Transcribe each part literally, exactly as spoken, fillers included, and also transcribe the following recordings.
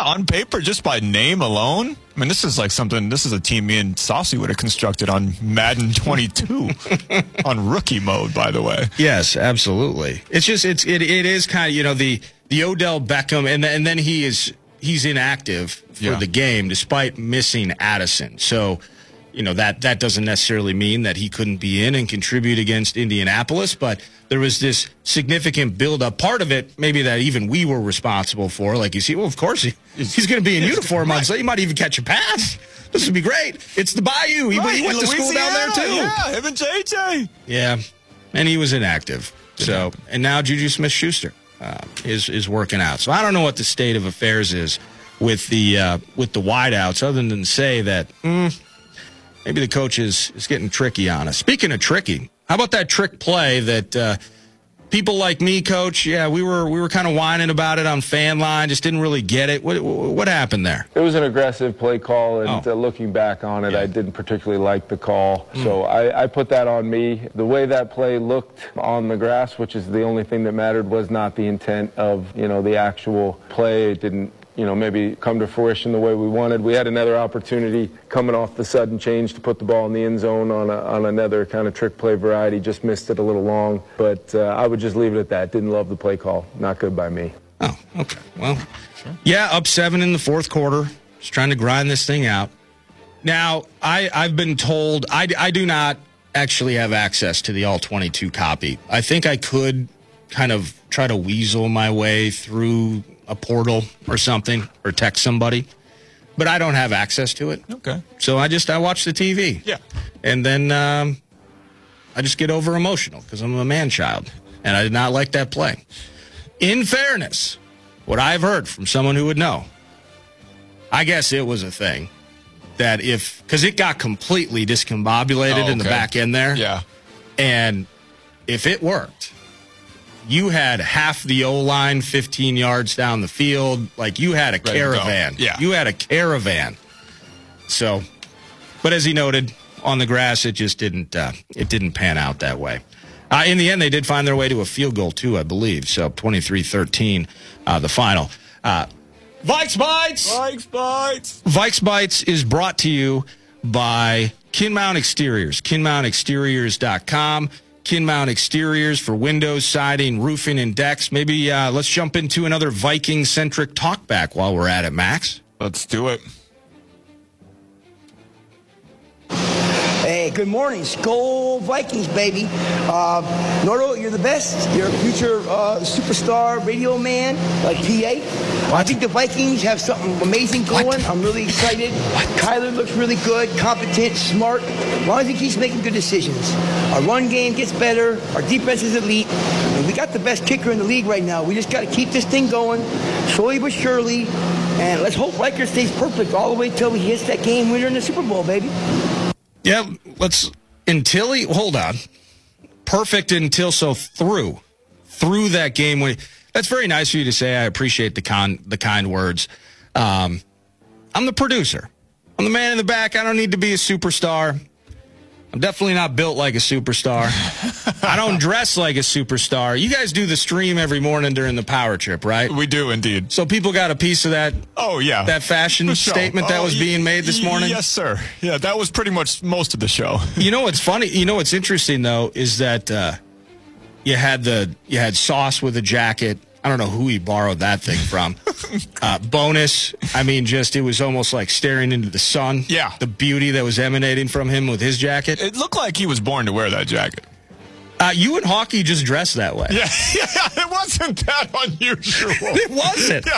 on paper, just by name alone, I mean, this is like something, this is a team me and Saucy would have constructed on Madden twenty-two, on rookie mode, by the way. Yes, absolutely. It's just, it's it, it is kind of, you know, the, the Odell Beckham, and, and then he is, he's inactive for yeah. the game despite missing Addison. So, you know, that, that doesn't necessarily mean that he couldn't be in and contribute against Indianapolis, but there was this significant build-up. Part of it, maybe that even we were responsible for. Like you see, well, of course, he, he's going to be in uniform on, so he might even catch a pass. This would be great. It's the Bayou. He, right, he went to school down there, too. Yeah, him and J J. Yeah, and he was inactive. So, and now Juju Smith-Schuster uh, is is working out. So I don't know what the state of affairs is with the uh, with the wideouts, other than to say that mm, maybe the coach is, is getting tricky on us. Speaking of tricky, how about that trick play that uh, people like me, Coach? Yeah, we were we were kind of whining about it on Fan Line, just didn't really get it. What what happened there? It was an aggressive play call, and oh. uh, looking back on it, yeah. I didn't particularly like the call. Mm. So I, I put that on me. The way that play looked on the grass, which is the only thing that mattered, was not the intent of, you know, the actual play. It didn't, you know, maybe come to fruition the way we wanted. We had another opportunity coming off the sudden change to put the ball in the end zone on a, on another kind of trick play variety. Just missed it a little long, but uh, I would just leave it at that. Didn't love the play call. Not good by me. Oh, okay. Well, sure. Yeah, up seven in the fourth quarter. Just trying to grind this thing out. Now, I, I've been told I, I do not actually have access to the all twenty-two copy. I think I could kind of try to weasel my way through a portal or something, or text somebody, but I don't have access to it. Okay. So I just, I watch the T V. Yeah. And then um, I just get over emotional because I'm a man child, and I did not like that play. In fairness, what I've heard from someone who would know, I guess it was a thing that if, because it got completely discombobulated oh, okay. in the back end there. Yeah. And if it worked, you had half the O-line fifteen yards down the field. Like, you had a Ready caravan. Yeah. You had a caravan. So, but as he noted, on the grass, it just didn't, uh, it didn't pan out that way. Uh, in the end, they did find their way to a field goal, too, I believe. So, twenty-three thirteen, uh, the final. Uh, Vikes Bites! Vikes Bites! Vikes Bites is brought to you by Kinmount Exteriors, kinmount exteriors dot com. Kinmount Exteriors for windows, siding, roofing, and decks. Maybe uh, let's jump into another Viking-centric talkback while we're at it, Max. Let's do it. Hey, good morning. Skol Vikings, baby. Uh, Nordo, you're the best. You're a future uh, superstar radio man, like P A. I think the Vikings have something amazing going. What? I'm really excited. What? Kyler looks really good, competent, smart. As long as he keeps making good decisions. Our run game gets better. Our defense is elite. And we got the best kicker in the league right now. We just got to keep this thing going, slowly but surely. And let's hope Riker stays perfect all the way till he hits that game winner in the Super Bowl, baby. Yeah, let's, until he, hold on. Perfect until so through. Through that game. When, that's very nice for you to say. I appreciate the con, the kind words. Um, I'm the producer. I'm the man in the back. I don't need to be a superstar. I'm definitely not built like a superstar. I don't dress like a superstar. You guys do the stream every morning during the power trip, right? We do, indeed. So people got a piece of that Oh, yeah. that fashion The show. statement that Oh, was y- being made this y- morning? Yes, sir. Yeah, that was pretty much most of the show. You know what's funny? You know what's interesting, though, is that uh, you had the you had Sauce with a jacket. I don't know who he borrowed that thing from. uh, bonus, I mean, just it was almost like staring into the sun. Yeah. The beauty that was emanating from him with his jacket. It looked like he was born to wear that jacket. Uh, you and Hockey just dress that way. Yeah, yeah, it wasn't that unusual. It wasn't.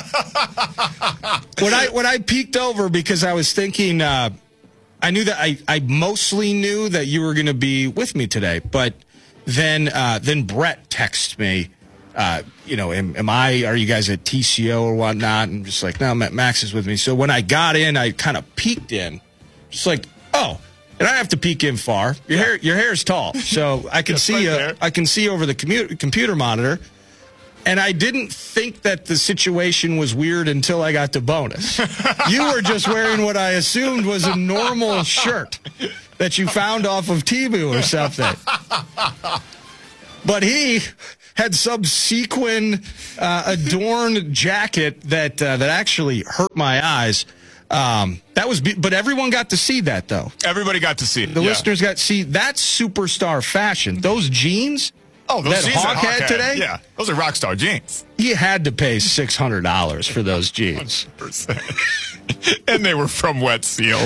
when I when I peeked over because I was thinking, uh, I knew that I, I mostly knew that you were going to be with me today, but then uh, then Brett texted me. Uh, you know, am, am I, are you guys at T C O or whatnot? And just like, no, Max is with me. So when I got in, I kind of peeked in, just like, oh, and I have to peek in far. Your yeah. hair, your hair's tall, so I can Yes, see right you. there. I can see over the commu- computer monitor. And I didn't think that the situation was weird until I got to bonus. You were just wearing what I assumed was a normal shirt that you found off of Temu or something. But he had some sequin uh, adorned jacket that uh, that actually hurt my eyes. Um, that was, be- but everyone got to see that though. Everybody got to see it. The yeah. listeners got to see that's superstar fashion. Those jeans. Oh, those that jeans Hawk that Hawk had had today. Yeah, those are rock star jeans. He had to pay six hundred dollars for those jeans. one hundred percent. And they were from Wet Seal.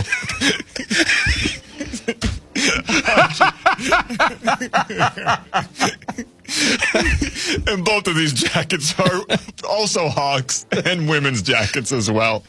And both of these jackets are also Hawks and women's jackets as well.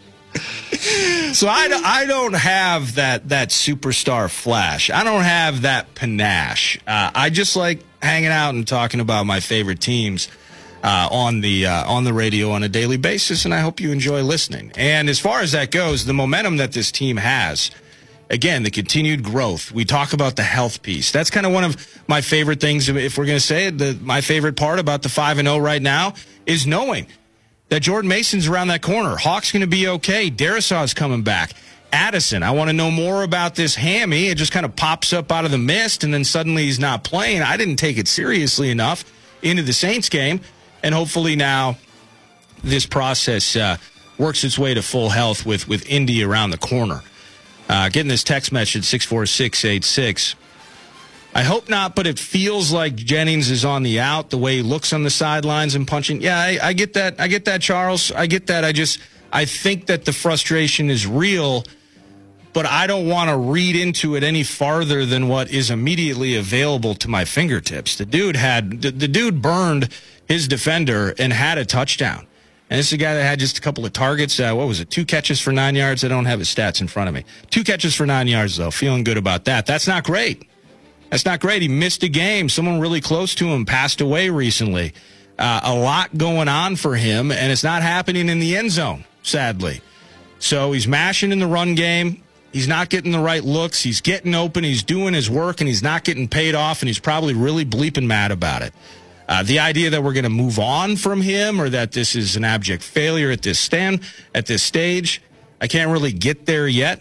So I, don't- I don't have that that superstar flash. I don't have that panache. Uh, I just like hanging out and talking about my favorite teams uh, on the uh, on the radio on a daily basis, and I hope you enjoy listening. And as far as that goes, the momentum that this team has, again, the continued growth. We talk about the health piece. That's kind of one of my favorite things. If we're going to say it, the, my favorite part about the five and oh right now is knowing that Jordan Mason's around that corner. Hawk's going to be okay. Darrisaw's coming back. Addison, I want to know more about this hammy. It just kind of pops up out of the mist, and then suddenly he's not playing. I didn't take it seriously enough into the Saints game, and hopefully now this process uh, works its way to full health with, with Indy around the corner. Uh, getting this text message, six four six eight six. I hope not, but it feels like Jennings is on the out, the way he looks on the sidelines and punching. Yeah, I, I get that. I get that, Charles. I get that. I just, I think that the frustration is real, but I don't want to read into it any farther than what is immediately available to my fingertips. The dude had, the, the dude burned his defender and had a touchdown. And this is a guy that had just a couple of targets. Uh, what was it? Two catches for nine yards. I don't have his stats in front of me. Two catches for nine yards, though. Feeling good about that. That's not great. That's not great. He missed a game. Someone really close to him passed away recently. Uh, a lot going on for him, and it's not happening in the end zone, sadly. So he's mashing in the run game. He's not getting the right looks. He's getting open. He's doing his work, and he's not getting paid off, and he's probably really bleeping mad about it. Uh, the idea that we're going to move on from him or that this is an abject failure at this stand, at this stage, I can't really get there yet.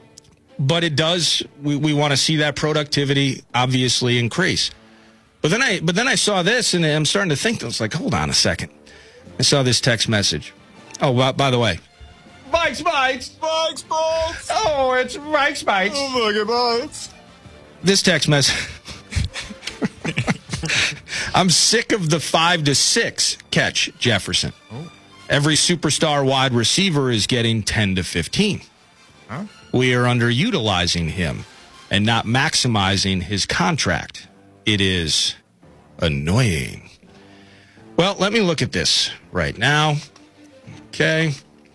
But it does. We, we want to see that productivity obviously increase. But then I but then I saw this, and I'm starting to think. I was like, hold on a second. I saw this text message. Oh, by, by the way, Mike's Bites, Mike's Bites. Oh, it's Mike's Bites. Oh, my Bites. This text message. I'm sick of the five to six catch Jefferson. Oh. Every superstar wide receiver is getting ten to fifteen. Huh? We are underutilizing him and not maximizing his contract. It is annoying. Well, let me look at this right now. Okay.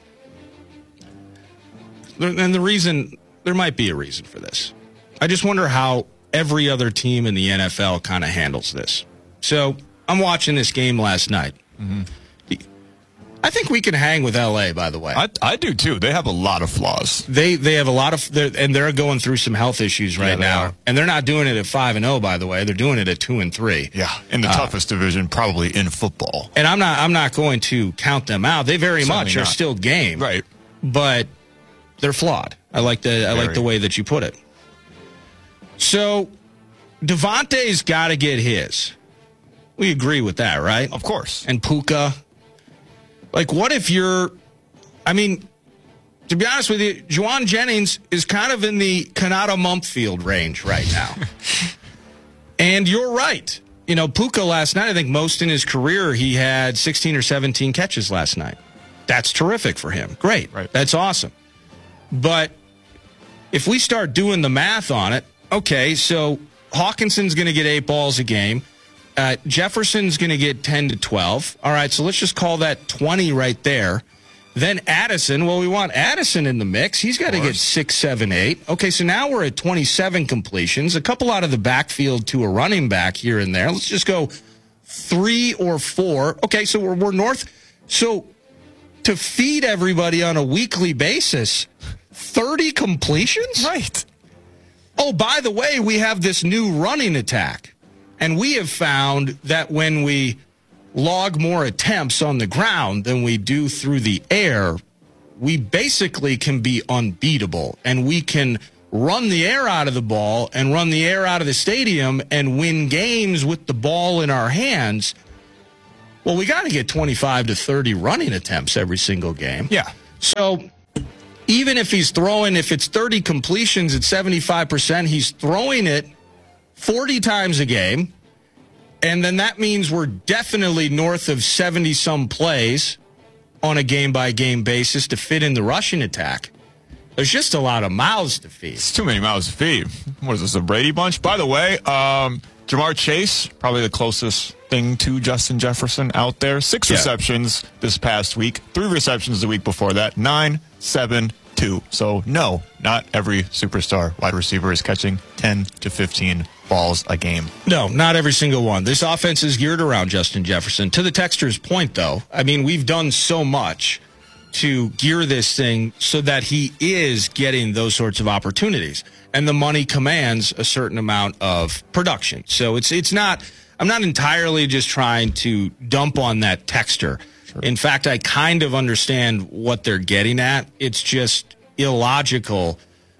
And the reason, there might be a reason for this. I just wonder how every other team in the N F L kind of handles this. So I'm watching this game last night. Mm-hmm. I think we can hang with L A, by the way. I, I do, too. They have a lot of flaws. They they have a lot of, they're, and they're going through some health issues right yeah, now. Are. And they're not doing it at five and oh, by the way. They're doing it at two and three. Yeah, in the uh, toughest division probably in football. And I'm not I'm not going to count them out. They very Certainly much not. are still game. Right. But they're flawed. I like the very. I like the way that you put it. So Devontae's got to get his. We agree with that, right? Of course. And Puka. Like, what if you're, I mean, to be honest with you, Juwan Jennings is kind of in the Kanata Mumpfield range right now. And you're right. You know, Puka last night, I think most in his career, he had sixteen or seventeen catches last night. That's terrific for him. Great. Right. That's awesome. But if we start doing the math on it, okay, so Hawkinson's going to get eight balls a game. Uh, Jefferson's going to get ten to twelve. All right, so let's just call that twenty right there. Then Addison, well, we want Addison in the mix. He's got to get six, seven, eight. Okay, so now we're at twenty-seven completions, a couple out of the backfield to a running back here and there. Let's just go three or four. Okay, so we're, we're north. So to feed everybody on a weekly basis, thirty completions? Right. Oh, by the way, we have this new running attack. And we have found that when we log more attempts on the ground than we do through the air, we basically can be unbeatable. And we can run the air out of the ball and run the air out of the stadium and win games with the ball in our hands, well, we got to get twenty-five to thirty running attempts every single game. Yeah. So even if he's throwing, if it's thirty completions at seventy-five percent, he's throwing it forty times a game. And then that means we're definitely north of seventy-some plays on a game-by-game basis to fit in the rushing attack. There's just a lot of mouths to feed. It's too many mouths to feed. What is this, a Brady bunch? By the way, um, Jamar Chase, probably the closest thing to Justin Jefferson out there. Six Yeah. receptions this past week. Three receptions the week before that. Nine, seven, two. So, no, not every superstar wide receiver is catching ten to fifteen balls a game. No, not every single one. This offense is geared around Justin Jefferson. To the texter's point, though, I mean, we've done so much to gear this thing so that he is getting those sorts of opportunities. And the money commands a certain amount of production. So it's it's not, I'm not entirely just trying to dump on that texter. Sure. In fact, I kind of understand what they're getting at. It's just illogical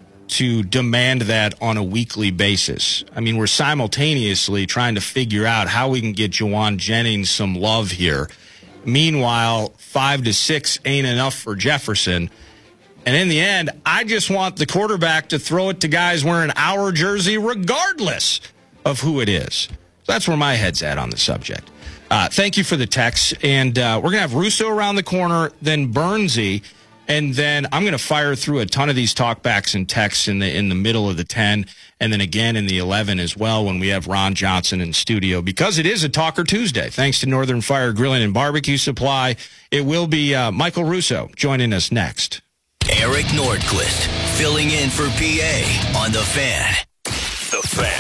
to demand that on a weekly basis. I mean, we're simultaneously trying to figure out how we can get Juwan Jennings some love here. Meanwhile, five to six ain't enough for Jefferson. And in the end, I just want the quarterback to throw it to guys wearing our jersey regardless of who it is. That's where my head's at on the subject. Uh, thank you for the text. And uh, we're going to have Russo around the corner, then Bernsey. And then I'm going to fire through a ton of these talkbacks and texts in the in the middle of the ten, and then again in the eleven as well when we have Ron Johnson in studio, because it is a Talker Tuesday. Thanks to Northern Fire Grilling and Barbecue Supply. It will be uh, Michael Russo joining us next. Eric Nordquist filling in for P A on The Fan. The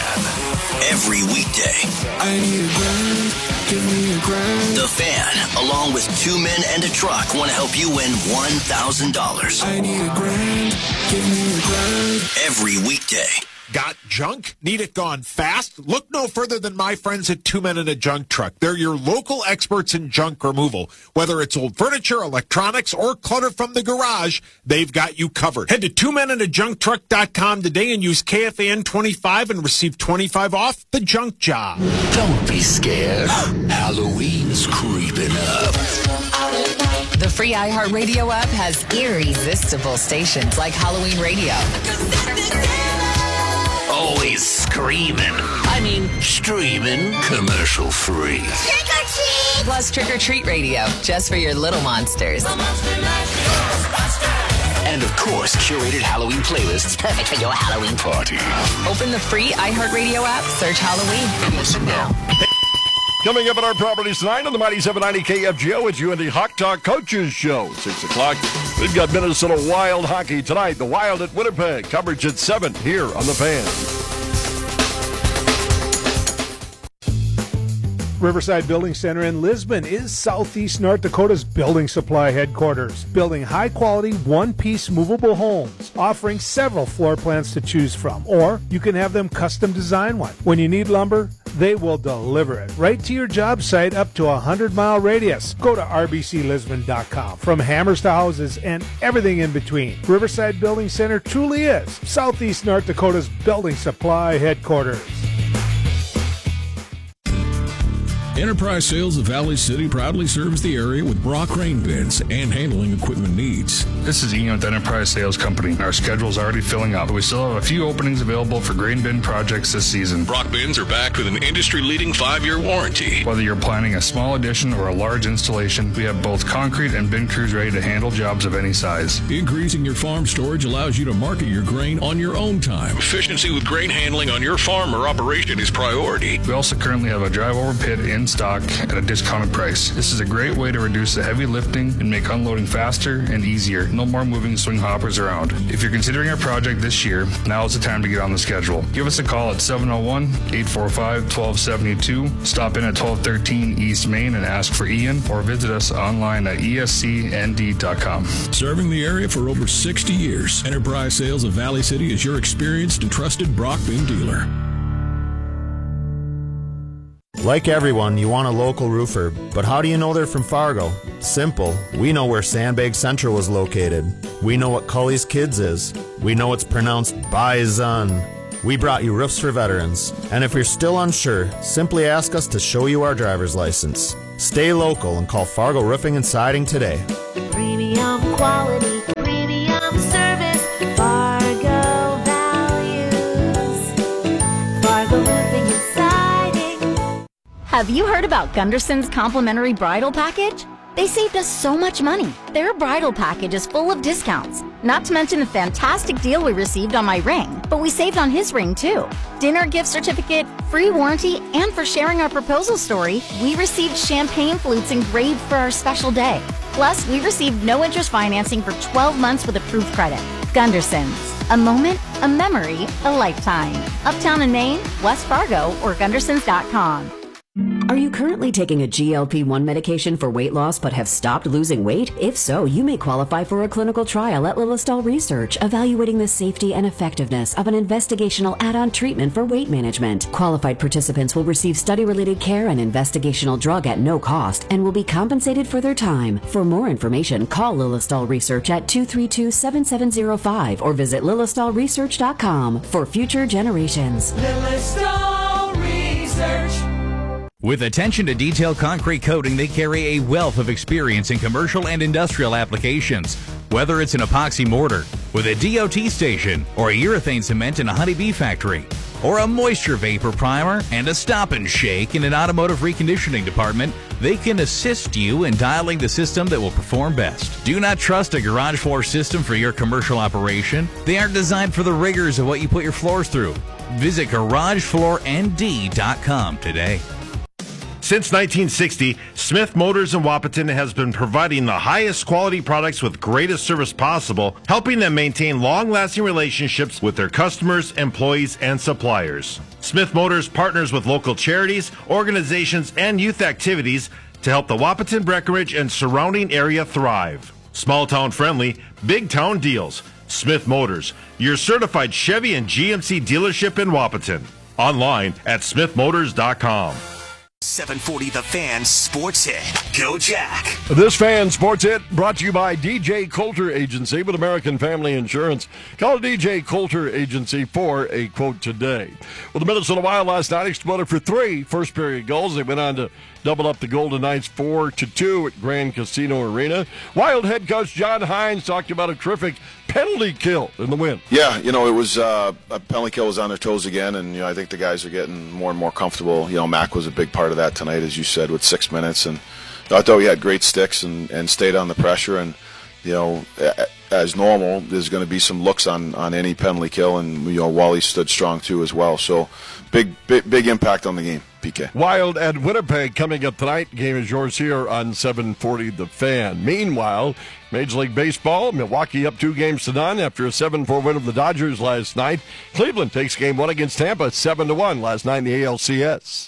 Fan. Every weekday. I need a grind. Give me a grind. The Fan, along with two men and a truck, want to help you win one thousand dollars. I need a grind. Give me a grind. Every weekday. Got junk? Need it gone fast? Look no further than my friends at Two Men and a Junk Truck. They're your local experts in junk removal. Whether it's old furniture, electronics, or clutter from the garage, they've got you covered. Head to two men and a junk truck dot com today and use K F A N twenty-five and receive twenty-five off the junk job. Don't be scared. Halloween's creeping up. The free iHeartRadio app has irresistible stations like Halloween Radio. Always screaming. I mean, streaming. Commercial free. Trick or treat! Plus Trick or Treat Radio, just for your little monsters. And of course, curated Halloween playlists perfect for your Halloween party. Open the free iHeartRadio app, search Halloween, and listen now. Coming up at our properties tonight on the Mighty seven ninety K F G O, it's U N D Hawk Talk Coaches Show. six o'clock, we've got Minnesota Wild hockey tonight. The Wild at Winnipeg. Coverage at seven here on The Fan. Riverside Building Center in Lisbon is Southeast North Dakota's building supply headquarters, building high-quality, one-piece movable homes, offering several floor plans to choose from, or you can have them custom design one. When you need lumber, they will deliver it right to your job site up to a hundred-mile radius. Go to r b c lisbon dot com. From hammers to houses and everything in between, Riverside Building Center truly is Southeast North Dakota's building supply headquarters. Enterprise Sales of Valley City proudly serves the area with Brock grain bins and handling equipment needs. This is Ian with Enterprise Sales Company. Our schedule is already filling up. We still have a few openings available for grain bin projects this season. Brock bins are backed with an industry-leading five-year warranty. Whether you're planning a small addition or a large installation, we have both concrete and bin crews ready to handle jobs of any size. Increasing your farm storage allows you to market your grain on your own time. Efficiency with grain handling on your farm or operation is priority. We also currently have a drive-over pit in stock at a discounted price. This is a great way to reduce the heavy lifting and make unloading faster and easier. No more moving swing hoppers around. If you're considering a project this year, now is the time to get on the schedule. Give us a call at seven oh one, eight four five, one two seven two. Stop in at twelve thirteen East Main and ask for Ian, or visit us online at E S C N D dot com. Serving the area for over sixty years, Enterprise Sales of Valley City is your experienced and trusted Brock bin dealer. Like everyone, you want a local roofer, but how do you know they're from Fargo? Simple. We know where Sandbag Central was located. We know what Cully's Kids is. We know it's pronounced Bison. We brought you Roofs for Veterans. And if you're still unsure, simply ask us to show you our driver's license. Stay local and call Fargo Roofing and Siding today. Premium quality, premium service, Fargo values, Fargo Roofing and Siding. Have you heard about Gunderson's complimentary bridal package? They saved us so much money. Their bridal package is full of discounts. Not to mention the fantastic deal we received on my ring, but we saved on his ring too. Dinner gift certificate, free warranty, and for sharing our proposal story, we received champagne flutes engraved for our special day. Plus, we received no interest financing for twelve months with approved credit. Gunderson's. A moment, a memory, a lifetime. Uptown in Maine, West Fargo, or Gundersons dot com. Are you currently taking a G L P one medication for weight loss but have stopped losing weight? If so, you may qualify for a clinical trial at Lilistol Research, evaluating the safety and effectiveness of an investigational add-on treatment for weight management. Qualified participants will receive study-related care and investigational drug at no cost and will be compensated for their time. For more information, call Lilistol Research at two three two, seven seven zero five or visit lilistol research dot com for future generations. Lilistol Research. With attention to detail concrete coating, they carry a wealth of experience in commercial and industrial applications. Whether it's an epoxy mortar with a D O T station, or a urethane cement in a honeybee factory, or a moisture vapor primer and a stop and shake in an automotive reconditioning department, they can assist you in dialing the system that will perform best. Do not trust a garage floor system for your commercial operation. They aren't designed for the rigors of what you put your floors through. Visit garage floor n d dot com today. Since nineteen sixty, Smith Motors in Wahpeton has been providing the highest quality products with greatest service possible, helping them maintain long-lasting relationships with their customers, employees, and suppliers. Smith Motors partners with local charities, organizations, and youth activities to help the Wahpeton, Breckenridge, and surrounding area thrive. Small town friendly, big town deals. Smith Motors, your certified Chevy and G M C dealership in Wahpeton. Online at smith motors dot com. seven forty The Fan Sports Hit. Go Jack. This Fan Sports Hit brought to you by D J Coulter Agency with American Family Insurance. Call D J Coulter Agency for a quote today. Well, the Minnesota Wild last night exploded for three first period goals. They went on to double up the Golden Knights four to two at Grand Casino Arena. Wild head coach John Hines talked about a terrific penalty kill in the win. Yeah, you know, it was uh, a penalty kill was on their toes again, and you know, I think the guys are getting more and more comfortable. You know, Mac was a big part of that tonight, as you said, with six minutes, and I thought we had great sticks and, and stayed on the pressure. And you know, as normal, there's going to be some looks on, on any penalty kill, and you know, Wally stood strong too as well. So big, big, big impact on the game. P K. Wild at Winnipeg coming up tonight. Game is yours here on seven forty The Fan. Meanwhile, Major League Baseball, Milwaukee up two games to none after a seven four win of the Dodgers last night. Cleveland takes game one against Tampa seven to one last night in the A L C S.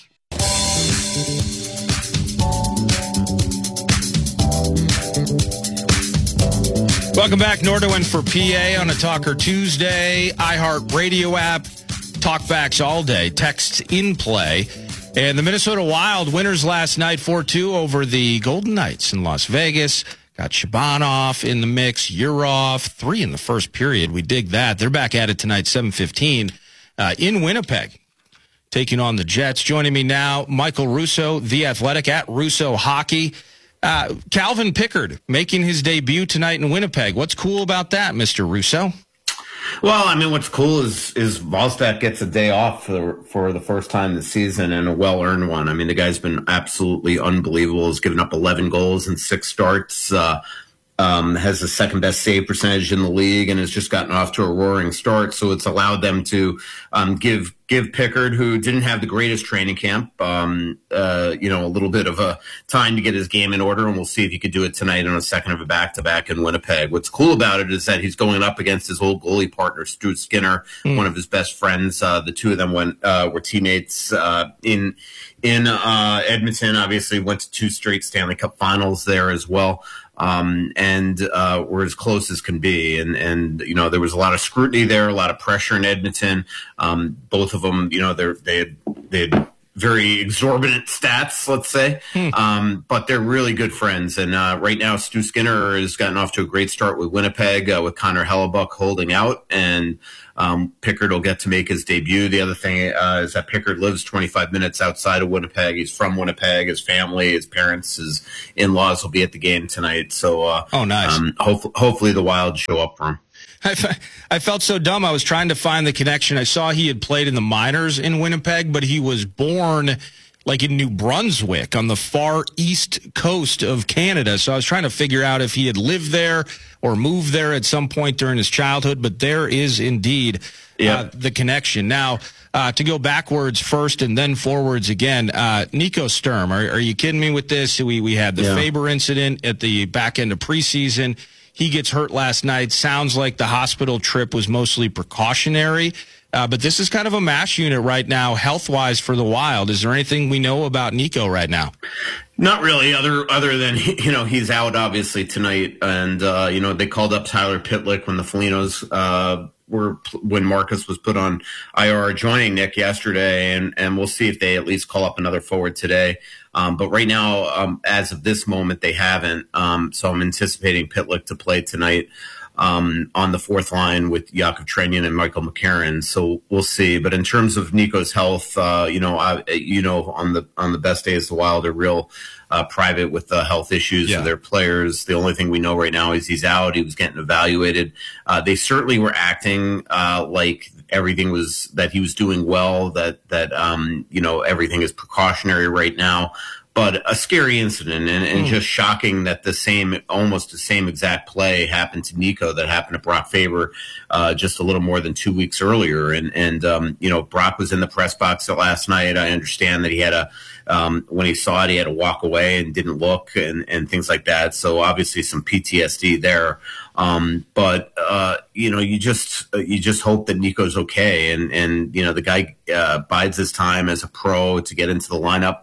Welcome back, Nordwin for P A on a Talker Tuesday. iHeartRadio app, talkbacks all day, texts in play. And the Minnesota Wild winners last night four two over the Golden Knights in Las Vegas. Got Shabanov in the mix, Urov, three in the first period. We dig that. They're back at it tonight, seven fifteen, uh, in Winnipeg, taking on the Jets. Joining me now, Michael Russo, The Athletic, at Russo Hockey. Uh, Calvin Pickard making his debut tonight in Winnipeg. What's cool about that, Mister Russo? Well, I mean, what's cool is is Wallstedt gets a day off for, for the first time this season, and a well-earned one. I mean, the guy's been absolutely unbelievable. He's given up eleven goals in six starts, uh, um, has the second-best save percentage in the league, and has just gotten off to a roaring start. So it's allowed them to um, give give Pickard, who didn't have the greatest training camp, um, uh, you know, a little bit of a time to get his game in order, and we'll see if he could do it tonight on a second of a back-to-back in Winnipeg. What's cool about it is that he's going up against his old goalie partner, Stu Skinner, mm. one of his best friends. Uh, the two of them went uh, were teammates uh, in in uh, Edmonton. Obviously, went to two straight Stanley Cup Finals there as well. Um, and, uh, we're as close as can be. And, and, you know, there was a lot of scrutiny there, a lot of pressure in Edmonton. Um, both of them, you know, they're, they had, they had very exorbitant stats, let's say. Hmm. Um, but they're really good friends. And uh, right now, Stu Skinner has gotten off to a great start with Winnipeg, uh, with Connor Hellebuck holding out. And um, Pickard will get to make his debut. The other thing uh, is that Pickard lives twenty-five minutes outside of Winnipeg. He's from Winnipeg. His family, his parents, his in-laws will be at the game tonight. So uh, oh, nice. Um, hope- hopefully the Wild show up for him. I, I felt so dumb. I was trying to find the connection. I saw he had played in the minors in Winnipeg, but he was born like in New Brunswick on the far east coast of Canada. So I was trying to figure out if he had lived there or moved there at some point during his childhood. But there is indeed yeah. uh, the connection. Now, uh, to go backwards first and then forwards again, uh, Nico Sturm, are, are you kidding me with this? We, we had the yeah. Faber incident at the back end of preseason. He gets hurt last night. Sounds like the hospital trip was mostly precautionary. Uh, but this is kind of a mash unit right now, health-wise, for the Wild. Is there anything we know about Nico right now? Not really, other other than, you know, he's out, obviously, tonight. And, uh, you know, they called up Tyler Pitlick when the Folignos uh, were, when Marcus was put on I R, joining Nick yesterday. And, and we'll see if they at least call up another forward today. Um, but right now, um, as of this moment, they haven't. Um, so I'm anticipating Pitlick to play tonight um, on the fourth line with Yakov Trenyan and Michael McCarron. So we'll see. But in terms of Nico's health, uh, you know, I, you know, on the on the best days, the Wild are real uh, private with the health issues yeah. of their players. The only thing we know right now is he's out. He was getting evaluated. Uh, they certainly were acting uh, like everything was, that he was doing well, that, that um, you know, everything is precautionary right now. But a scary incident, and, and mm. just shocking that the same, almost the same exact play happened to Nico that happened to Brock Faber uh, just a little more than two weeks earlier. And, and um, you know, Brock was in the press box last night. I understand that he had a, um, when he saw it, he had to walk away and didn't look and, and things like that. So obviously some P T S D there. Um, but, uh, you know, you just, you just hope that Nico's okay. And, and, you know, the guy uh, bides his time as a pro to get into the lineup.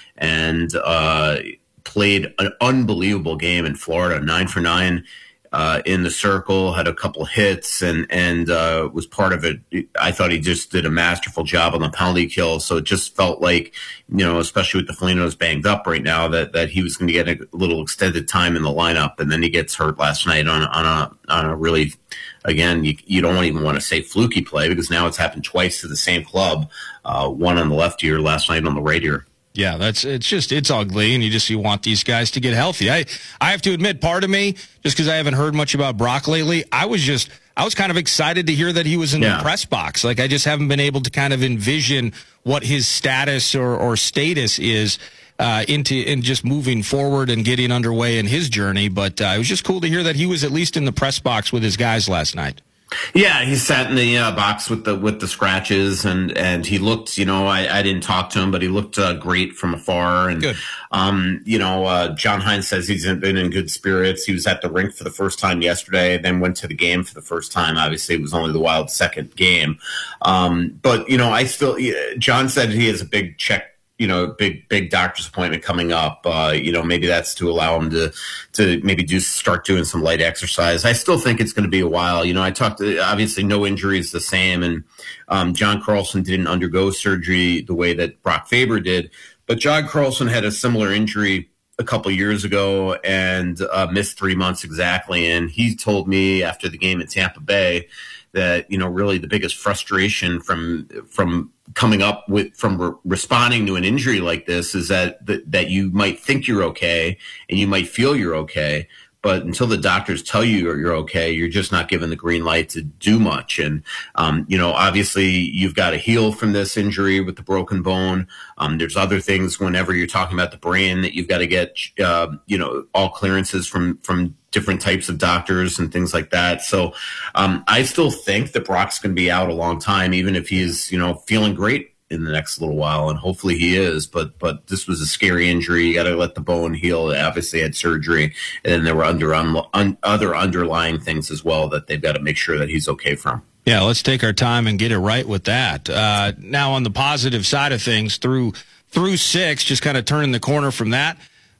And uh, played an unbelievable game in Florida, nine for nine uh, in the circle, had a couple hits, and and uh, was part of it. I thought he just did a masterful job on the penalty kill. So it just felt like, you know, especially with the Folignos banged up right now, that, that he was going to get a little extended time in the lineup, and then he gets hurt last night on on a on a really, again, you, you don't even want to say fluky play, because now it's happened twice to the same club, uh, one on the left ear last night on the right ear. Yeah, that's it's just it's ugly, and you just you want these guys to get healthy. I I have to admit, part of me, just because I haven't heard much about Brock lately, I was just I was kind of excited to hear that he was in yeah. the press box. Like, I just haven't been able to kind of envision what his status or or status is uh, into in just moving forward and getting underway in his journey. But uh, it was just cool to hear that he was at least in the press box with his guys last night. Yeah, he sat in the uh, box with the with the scratches, and, and he looked, you know, I, I didn't talk to him, but he looked uh, great from afar. And, good. Um, you know, uh, John Hines says he's been in good spirits. He was at the rink for the first time yesterday, then went to the game for the first time. Obviously, it was only the Wild's second game. Um, but, you know, I still, John said he has a big check, you know, big, big doctor's appointment coming up. Uh, you know, maybe that's to allow him to, to maybe do, start doing some light exercise. I still think it's going to be a while. You know, I talked to, obviously no injury is the same. And, um, John Carlson didn't undergo surgery the way that Brock Faber did, but John Carlson had a similar injury a couple years ago and, uh, missed three months exactly. And he told me after the game in Tampa Bay that, you know, really the biggest frustration from, from, coming up with from re- responding to an injury like this is that, that that you might think you're okay and you might feel you're okay, but until the doctors tell you you're, you're okay, you're just not given the green light to do much. And um, you know, obviously you've got to heal from this injury with the broken bone. Um, there's other things whenever you're talking about the brain that you've got to get, uh, you know, all clearances from from different types of doctors and things like that. So um, I still think that Brock's going to be out a long time, even if he's, you know, feeling great in the next little while, and hopefully he is. But but this was a scary injury. You got to let the bone heal. They obviously had surgery, and then there were under un, un, other underlying things as well that they've got to make sure that he's okay from. Yeah, let's take our time and get it right with that. Uh, now, on the positive side of things, through through six, just kind of turning the corner from that.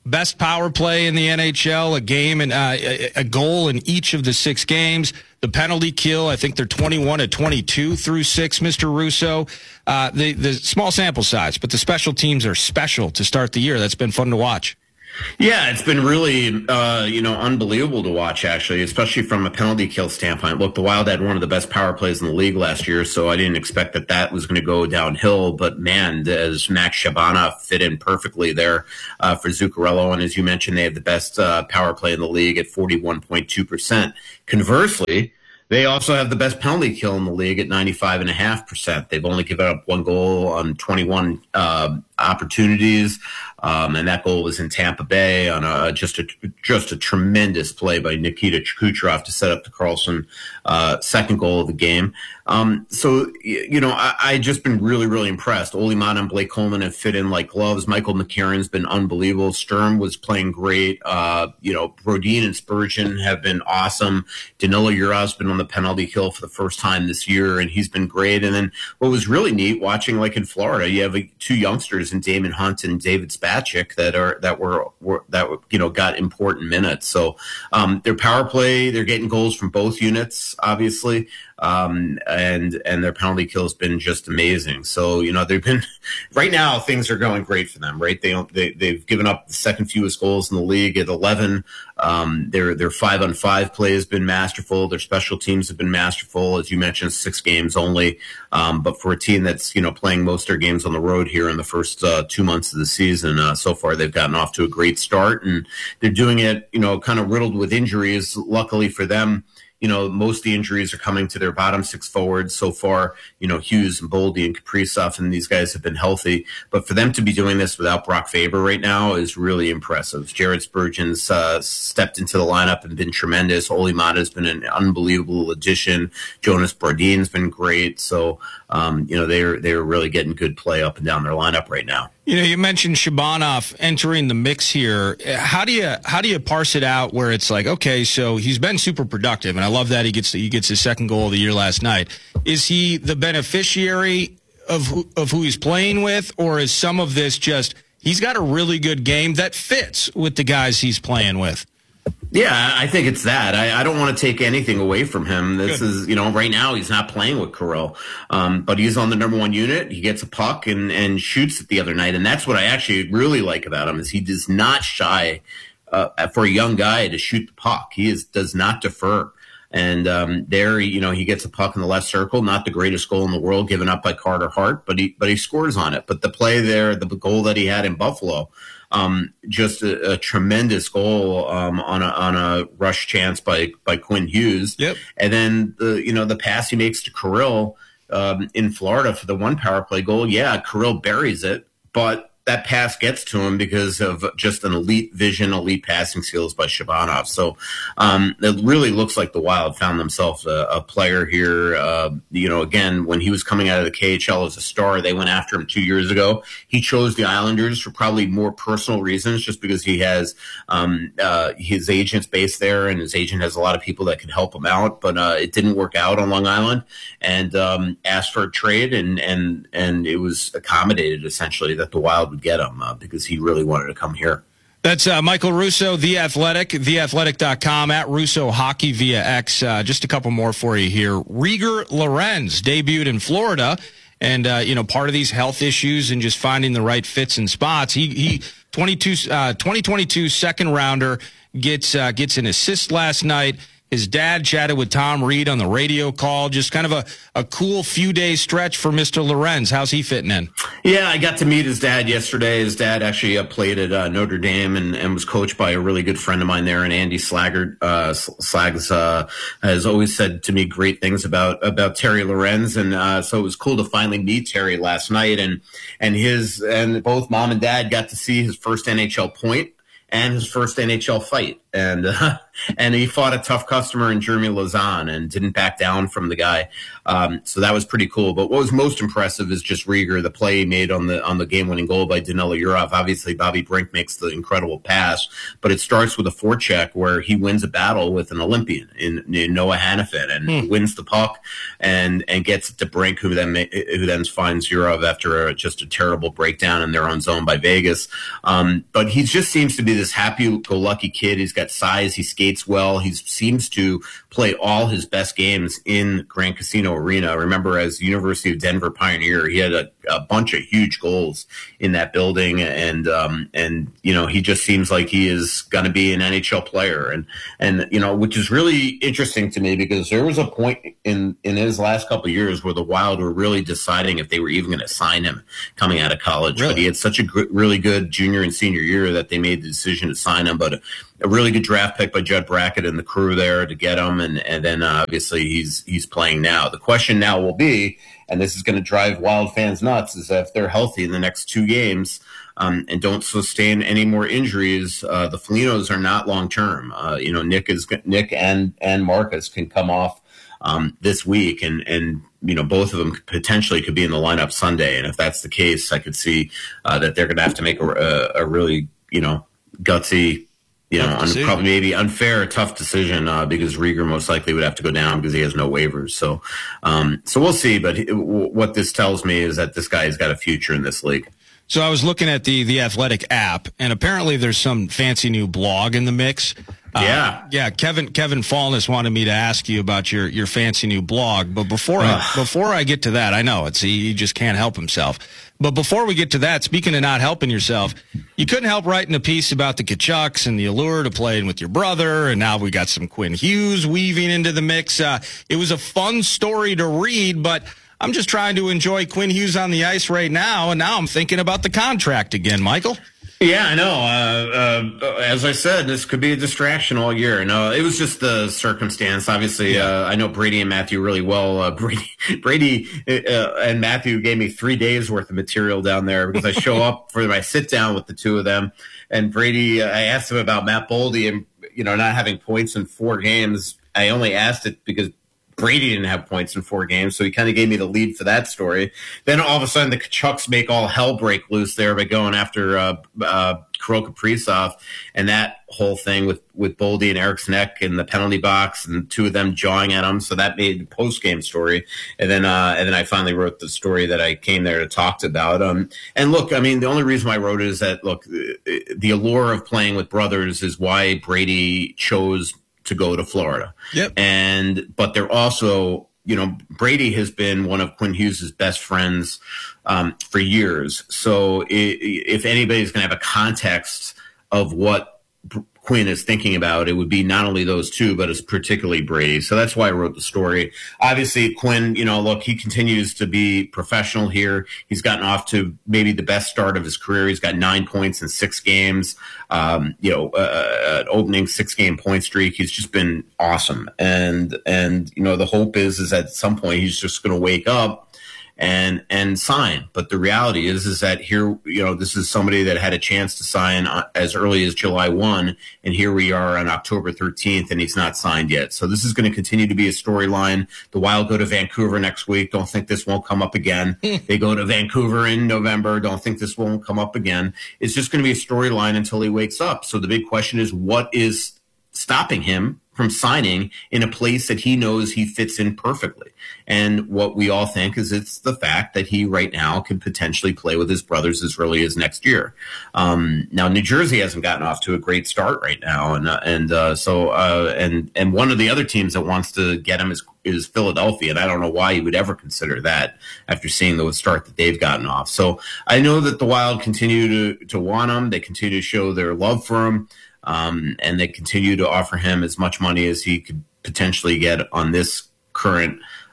best power play in the N H L, a game and uh, a, a goal in each of the six games. The penalty kill, I think they're twenty-one to twenty-two through six, Mister Russo. Uh, the, the small sample size, but the special teams are special to start the year. That's been fun to watch. Yeah, it's been really, uh, you know, unbelievable to watch, actually, especially from a penalty kill standpoint. Look, the Wild had one of the best power plays in the league last year, so I didn't expect that that was going to go downhill. But, man, as Max Shabana fit in perfectly there uh, for Zuccarello, and as you mentioned, they have the best uh, power play in the league at forty-one point two percent. Conversely, they also have the best penalty kill in the league at ninety-five point five percent. They've only given up one goal on twenty-one uh, opportunities, um, and that goal was in Tampa Bay on a, just a just a tremendous play by Nikita Kucherov to set up the Karlsson uh, second goal of the game. Um, so, you know, I, I just been really, really impressed. Oli Mata and Blake Coleman have fit in like gloves. Michael McCarron's been unbelievable. Sturm was playing great. Uh, you know, Brodin and Spurgeon have been awesome. Danilo Urav's been on the penalty kill for the first time this year, and he's been great. And then what was really neat watching, like in Florida, you have like, two youngsters in Damon Hunt and David Spacek that are that were, were that you know got important minutes. So um, their power play, they're getting goals from both units, obviously. Um, and, and their penalty kill has been just amazing. So, you know, they've been, right now things are going great for them, right? They don't, they, they've given up the second fewest goals in the league at eleven. Um, their, their five on five play has been masterful. Their special teams have been masterful. As you mentioned, six games only. Um, but for a team that's, you know, playing most of their games on the road here in the first, uh, two months of the season, uh, so far they've gotten off to a great start, and they're doing it, you know, kind of riddled with injuries. Luckily for them, you know, most of the injuries are coming to their bottom six forwards so far. You know, Hughes and Boldy and Kaprizov, and these guys have been healthy. But for them to be doing this without Brock Faber right now is really impressive. Jared Spurgeon's uh, stepped into the lineup and been tremendous. Oli Mata has been an unbelievable addition. Jonas Brodin's been great. So, um, you know, they're they're really getting good play up and down their lineup right now. You know, you mentioned Shabanov entering the mix here. How do you how do you parse it out where it's like, okay, so he's been super productive, and I love that he gets he gets his second goal of the year last night. Is he the beneficiary of who, of who he's playing with, or is some of this just he's got a really good game that fits with the guys he's playing with? Yeah, I think it's that. I, I don't want to take anything away from him. This Good. is, you know, right now he's not playing with Kirill, um, but he's on the number one unit. He gets a puck and, and shoots it the other night, and that's what I actually really like about him is he does not shy uh, for a young guy to shoot the puck. He is does not defer. And um, there, you know, he gets a puck in the left circle. Not the greatest goal in the world given up by Carter Hart, but he but he scores on it. But the play there, the goal that he had in Buffalo. Um, just a, a tremendous goal um, on a on a rush chance by by Quinn Hughes. Yep. And then the you know the pass he makes to Kirill um, in Florida for the one power play goal. Yeah, Kirill buries it, but that pass gets to him because of just an elite vision, elite passing skills by Shabanov. So um, it really looks like the Wild found themselves a, a player here. Uh, you know, again, when he was coming out of the K H L as a star, they went after him two years ago. He chose the Islanders for probably more personal reasons, just because he has um, uh, his agent's based there, and his agent has a lot of people that can help him out. But uh, it didn't work out on Long Island, and um, asked for a trade, and and and it was accommodated essentially that the Wild would get him uh, because he really wanted to come here. That's uh, Michael Russo, The Athletic, the athletic dot com, at Russo Hockey via X. Uh, just a couple more for you here. Rieger Lorenz debuted in Florida, and, uh, you know, part of these health issues and just finding the right fits and spots. He, he twenty-two, uh, twenty twenty-two second rounder, gets, uh, gets an assist last night. His dad chatted with Tom Reed on the radio call. Just kind of a, a cool few days stretch for Mister Lorenz. How's he fitting in? Yeah, I got to meet his dad yesterday. His dad actually uh, played at uh, Notre Dame and, and was coached by a really good friend of mine there, and Andy Slaggert. Uh, Slags uh, has always said to me great things about about Terry Lorenz, and uh, so it was cool to finally meet Terry last night. And and his and both mom and dad got to see his first N H L point and his first N H L fight and uh, and he fought a tough customer in Jeremy Lazan and didn't back down from the guy. Um, so that was pretty cool. But what was most impressive is just Rieger, the play he made on the on the game-winning goal by Danilo Urov. Obviously, Bobby Brink makes the incredible pass, but it starts with a forecheck where he wins a battle with an Olympian in, in Noah Hannafin and hmm. wins the puck and and gets it to Brink, who then who then finds Urov after a, just a terrible breakdown in their own zone by Vegas. Um, but he just seems to be this happy-go-lucky kid. He's got size. He skates well. He seems to play all his best games in Grand Casino Arena. Remember, as University of Denver Pioneer, he had a, a bunch of huge goals in that building, and um, and you know he just seems like he is going to be an N H L player, and and you know which is really interesting to me because there was a point in in his last couple of years where the Wild were really deciding if they were even going to sign him coming out of college. Really? But he had such a gr- really good junior and senior year that they made the decision to sign him. But a, a really good draft pick by Judd Brackett and the crew there to get him, and and then uh, obviously he's he's playing now. The question now will be, and this is going to drive Wild fans nuts, is that if they're healthy in the next two games um, and don't sustain any more injuries, uh, the Folignos are not long term. Uh, you know, Nick is Nick and and Marcus can come off um, this week, and and you know both of them potentially could be in the lineup Sunday. And if that's the case, I could see uh, that they're going to have to make a, a, a really you know gutsy. You know, un- probably maybe unfair, tough decision uh, because Rieger most likely would have to go down because he has no waivers. So, um, so we'll see. But it, w- what this tells me is that this guy has got a future in this league. So I was looking at the the Athletic app, and apparently there's some fancy new blog in the mix. Yeah, uh, yeah. Kevin Kevin Fallness wanted me to ask you about your your fancy new blog, but before I, before I get to that, I know it's he, he just can't help himself. But before we get to that, speaking of not helping yourself, you couldn't help writing a piece about the Tkachuks and the allure to playing with your brother, and now we got some Quinn Hughes weaving into the mix. Uh, it was a fun story to read, but I'm just trying to enjoy Quinn Hughes on the ice right now, and now I'm thinking about the contract again, Michael. Yeah, I know. Uh, uh, as I said, this could be a distraction all year. No, it was just the circumstance. Obviously, yeah. uh, I know Brady and Matthew really well. Uh, Brady, Brady uh, and Matthew gave me three days worth of material down there because I show up for my sit down with the two of them. And Brady, uh, I asked him about Matt Boldy and you know not having points in four games. I only asked it because Brady didn't have points in four games, so he kind of gave me the lead for that story. Then all of a sudden, the Tkachuks make all hell break loose there by going after uh, uh, Kirill Kaprizov, and that whole thing with, with Boldy and Eric Sneck in the penalty box, and two of them jawing at him. So that made the post game story, and then uh, and then I finally wrote the story that I came there to talk about. Um, and look, I mean, the only reason why I wrote it is that look, the allure of playing with brothers is why Brady chose to go to Florida. Yep. And, but they're also, you know, Brady has been one of Quinn Hughes' best friends um, for years. So i- if anybody's going to have a context of what Quinn is thinking about, it would be not only those two, but it's particularly Brady. So that's why I wrote the story. Obviously, Quinn, you know, look, he continues to be professional here. He's gotten off to maybe the best start of his career. He's got nine points in six games, um, you know, uh, an opening six-game point streak. He's just been awesome. And, and you know, the hope is, is at some point he's just going to wake up and and sign. But the reality is is that here, you know, this is somebody that had a chance to sign as early as July first, and here we are on October thirteenth, and he's not signed yet. So this is going to continue to be a storyline. The Wild go to Vancouver next week. Don't think this won't come up again. They go to Vancouver in November. Don't think this won't come up again. It's just going to be a storyline until he wakes up. So the big question is, what is stopping him from signing in a place that he knows he fits in perfectly? And what we all think is it's the fact that he right now can potentially play with his brothers as early as next year. Um, now, New Jersey hasn't gotten off to a great start right now. And, uh, and, uh, so, uh, and, and one of the other teams that wants to get him is, is Philadelphia. And I don't know why you would ever consider that after seeing the start that they've gotten off. So I know that the Wild continue to, to want him. They continue to show their love for him. Um, and they continue to offer him as much money as he could potentially get on this current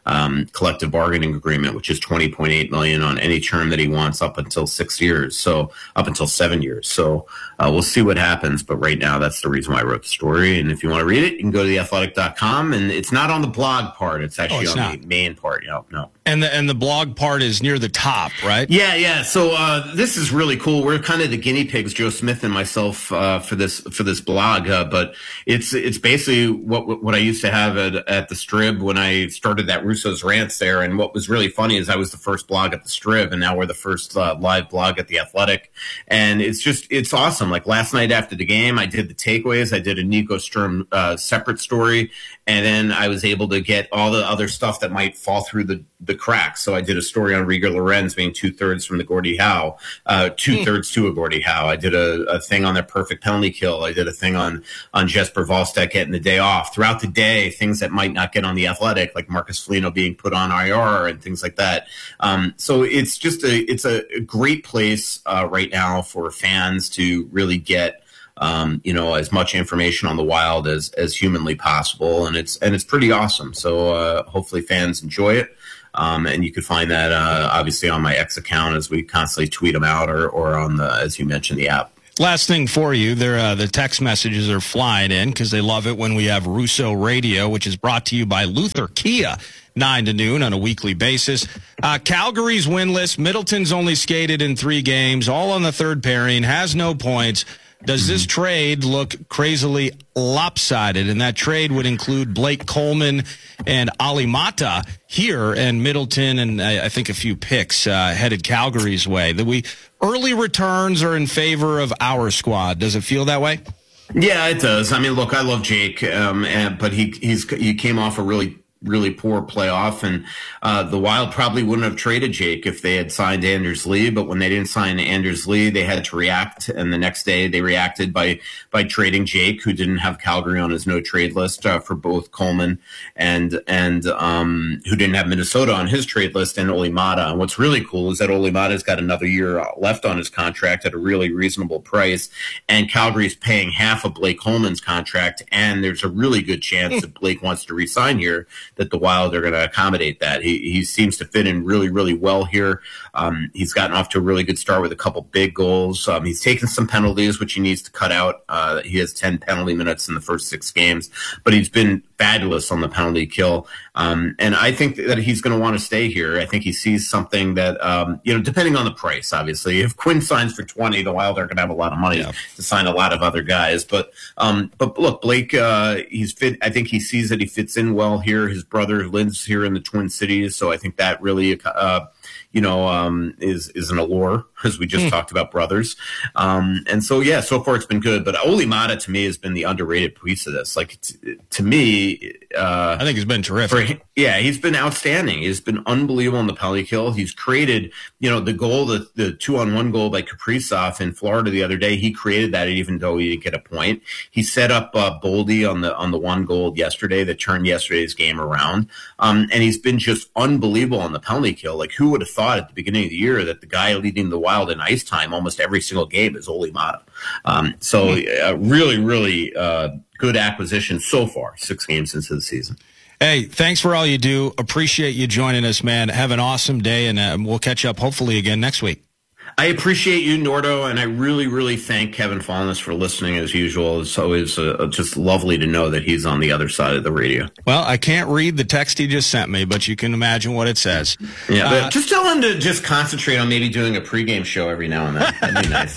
um, collective bargaining agreement, which is twenty point eight million dollars on any term that he wants up until six years. So up until seven years. So uh, we'll see what happens. But right now, that's the reason why I wrote the story. And if you want to read it, you can go to the athletic dot com. And it's not on the blog part. It's actually Oh, it's on not. the main part. No, no. And the and the blog part is near the top, right? Yeah, yeah. So uh, this is really cool. We're kind of the guinea pigs, Joe Smith and myself, uh, for this for this blog. Uh, but it's it's basically what what I used to have at, at the Strib when I started that Russo's Rants there. And what was really funny is I was the first blog at the Strib, and now we're the first uh, live blog at the Athletic. And it's just it's awesome. Like last night after the game, I did the takeaways. I did a Nico Sturm uh, separate story, and then I was able to get all the other stuff that might fall through the the cracks. So I did a story on Rieger Lorenz being two thirds from the Gordie Howe, uh, two thirds to a Gordie Howe. I did a, a thing on their perfect penalty kill. I did a thing on, on Jesper Wallstedt getting the day off throughout the day, things that might not get on the Athletic, like Marcus Foligno being put on I R and things like that. Um, so it's just a, it's a great place, uh, right now for fans to really get, Um, you know, as much information on the Wild as, as humanly possible. And it's, and it's pretty awesome. So, uh, hopefully fans enjoy it. Um, and you can find that, uh, obviously on my X account as we constantly tweet them out or, or on the, as you mentioned, the app. Last thing for you, there, uh, the text messages are flying in because they love it when we have Russo Radio, which is brought to you by Luther Kia, nine to noon on a weekly basis. Uh, Calgary's winless. Middleton's only skated in three games, all on the third pairing, has no points. Does this trade look crazily lopsided? And that trade would include Blake Coleman and Ali Mata here, and Middleton and I, I think a few picks uh, headed Calgary's way. That we early returns are in favor of our squad. Does it feel that way? Yeah, it does. I mean, look, I love Jake, um, and, but he he's he came off a really really poor playoff, and uh, the Wild probably wouldn't have traded Jake if they had signed Anders Lee. But when they didn't sign Anders Lee, they had to react, and the next day they reacted by by trading Jake, who didn't have Calgary on his no trade list uh, for both Coleman and and um, who didn't have Minnesota on his trade list, and Olli Mata. And what's really cool is that Olli Mata's got another year left on his contract at a really reasonable price, and Calgary's paying half of Blake Coleman's contract, and there's a really good chance that Blake wants to re-sign here, that the Wild are going to accommodate that. He he seems to fit in really, really well here. Um, he's gotten off to a really good start with a couple big goals. Um, he's taken some penalties, which he needs to cut out. Uh, he has ten penalty minutes in the first six games, but he's been fabulous on the penalty kill. Um, and I think that he's going to want to stay here. I think he sees something that, um, you know, depending on the price, obviously. If Quinn signs for twenty, the Wild are going to have a lot of money yeah. to sign a lot of other guys. But, um, but look, Blake, uh, he's fit. I think he sees that he fits in well here. His brother lives here in the Twin Cities, so I think that really, uh, you know, um, is is an allure, as we just mm. talked about brothers. Um, and so, yeah, so far it's been good. But Olli Mata, to me, has been the underrated piece of this. Like, t- to me, uh, I think he's been terrific. For, yeah, he's been outstanding. He's been unbelievable in the penalty kill. He's created, you know, the goal, the, the two-on-one goal by Kaprizov in Florida the other day. He created that, even though he didn't get a point. He set up uh, Boldy on the on the one goal yesterday that turned yesterday's game around. Um, and he's been just unbelievable on the penalty kill. Like, who would have thought at the beginning of the year that the guy leading the Wild in ice time almost every single game is Olli Mata? Um, so uh, really, really uh, good acquisition so far, six games into the season. Hey, thanks for all you do. Appreciate you joining us, man. Have an awesome day, and uh, we'll catch up hopefully again next week. I appreciate you, Nordo, and I really, really thank Kevin Fallness for listening as usual. It's always uh, just lovely to know that he's on the other side of the radio. Well, I can't read the text he just sent me, but you can imagine what it says. Yeah, but uh, just tell him to just concentrate on maybe doing a pregame show every now and then. That'd be nice.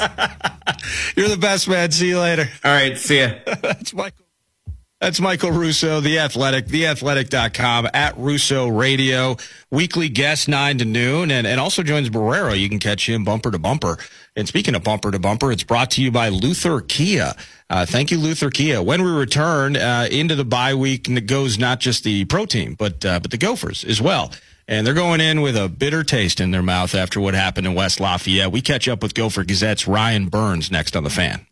You're the best, man. See you later. All right, see ya. That's Michael. That's Michael Russo, The Athletic, the athletic dot com, at Russo Radio. Weekly guest, nine to noon, and, and also joins Barrero. You can catch him bumper to bumper. And speaking of bumper to bumper, it's brought to you by Luther Kia. Uh, thank you, Luther Kia. When we return uh, into the bye week, and it goes not just the pro team, but, uh, but the Gophers as well. And they're going in with a bitter taste in their mouth after what happened in West Lafayette. We catch up with Gopher Gazette's Ryan Burns next on The Fan.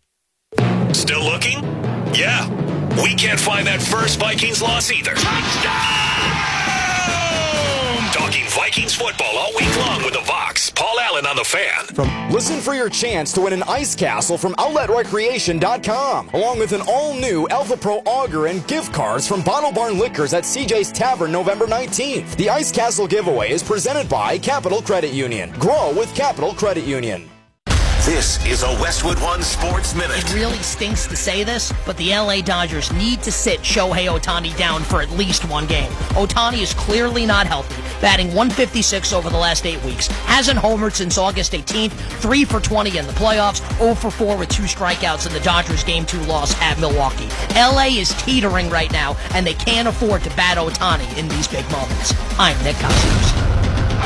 Still looking? Yeah. We can't find that first Vikings loss either. Touchdown! Talking Vikings football all week long with the Vox, Paul Allen. Allen on the Fan. From Listen for your chance to win an ice castle from outlet recreation dot com, along with an all-new Alpha Pro auger and gift cards from Bottle Barn Liquors at C J's Tavern November nineteenth. The Ice Castle giveaway is presented by Capital Credit Union. Grow with Capital Credit Union. This is a Westwood One Sports Minute. It really stinks to say this, but the L A Dodgers need to sit Shohei Ohtani down for at least one game. Ohtani is clearly not healthy, batting one fifty-six over the last eight weeks. Hasn't homered since August eighteenth, three for twenty in the playoffs, zero for four with two strikeouts in the Dodgers' game two loss at Milwaukee. L A is teetering right now, and they can't afford to bat Ohtani in these big moments. I'm Nick Costos.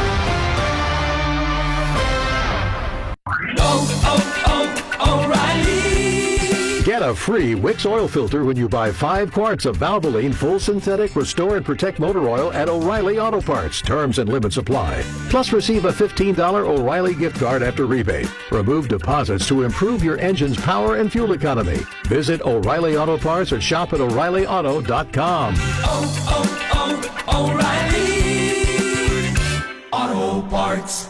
Oh, oh, O'Reilly. Get a free Wix oil filter when you buy five quarts of Valvoline Full Synthetic Restore and Protect Motor Oil at O'Reilly Auto Parts. Terms and limits apply. Plus, receive a fifteen dollars O'Reilly gift card after rebate. Remove deposits to improve your engine's power and fuel economy. Visit O'Reilly Auto Parts or shop at O'Reilly Auto dot com. Oh, oh, oh, O'Reilly Auto Parts.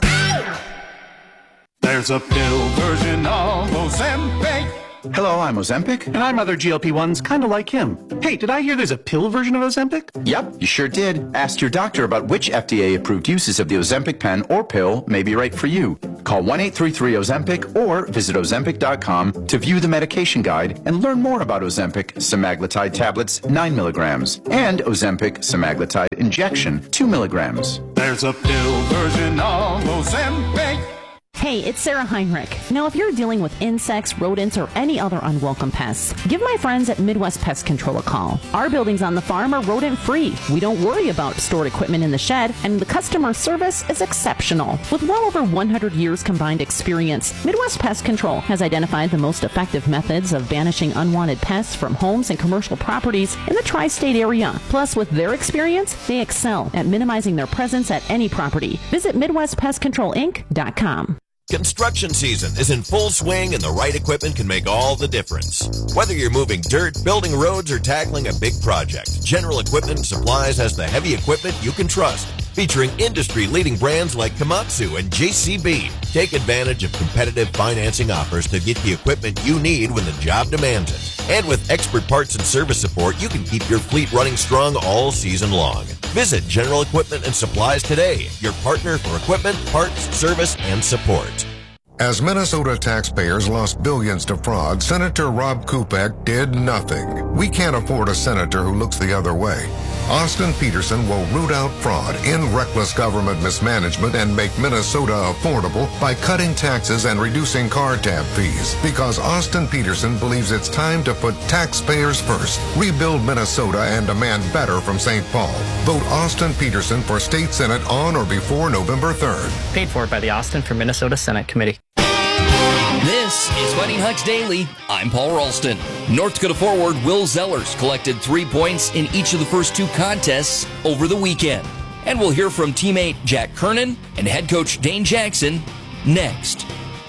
There's a pill version of Ozempic. Hello, I'm Ozempic, and I'm other G L P ones kind of like him. Hey, did I hear there's a pill version of Ozempic? Yep, you sure did. Ask your doctor about which F D A-approved uses of the Ozempic pen or pill may be right for you. Call one eight three three Ozempic or visit Ozempic dot com to view the medication guide and learn more about Ozempic semaglutide tablets, nine milligrams, and Ozempic semaglutide injection, two milligrams. There's a pill version of Ozempic. Hey, it's Sarah Heinrich. Now, if you're dealing with insects, rodents, or any other unwelcome pests, give my friends at Midwest Pest Control a call. Our buildings on the farm are rodent-free. We don't worry about stored equipment in the shed, and the customer service is exceptional. With well over one hundred years combined experience, Midwest Pest Control has identified the most effective methods of banishing unwanted pests from homes and commercial properties in the tri-state area. Plus, with their experience, they excel at minimizing their presence at any property. Visit Midwest Pest Control Inc dot com. Construction season is in full swing, and the right equipment can make all the difference. Whether you're moving dirt, building roads, or tackling a big project, General Equipment and Supplies has the heavy equipment you can trust. Featuring industry-leading brands like Komatsu and J C B. Take advantage of competitive financing offers to get the equipment you need when the job demands it. And with expert parts and service support, you can keep your fleet running strong all season long. Visit General Equipment and Supplies today, your partner for equipment, parts, service, and support. As Minnesota taxpayers lost billions to fraud, Senator Rob Kupek did nothing. We can't afford a senator who looks the other way. Austin Peterson will root out fraud, end reckless government mismanagement, and make Minnesota affordable by cutting taxes and reducing car tab fees. Because Austin Peterson believes it's time to put taxpayers first, rebuild Minnesota, and demand better from Saint Paul. Vote Austin Peterson for State Senate on or before November third. Paid for by the Austin for Minnesota Senate Committee. This is Fighting Hawks Daily. I'm Paul Ralston. North Dakota forward Will Zellers collected three points in each of the first two contests over the weekend. And we'll hear from teammate Jack Kernan and head coach Dane Jackson next.